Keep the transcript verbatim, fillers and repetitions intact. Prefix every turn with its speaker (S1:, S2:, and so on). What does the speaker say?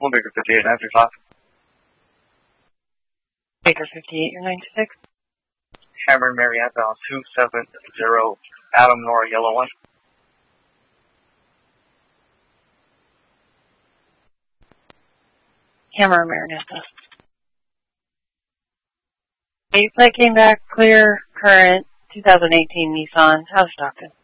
S1: One Baker fifty-eight, nine three five.
S2: Baker fifty-eight, your nine two six.
S1: Cameron Mary outbound two seven zero, Adam Nora Yellow one.
S2: Cameron Marinista. Eight flight came back, clear, current, two thousand eighteen Nissan, how's Stockton?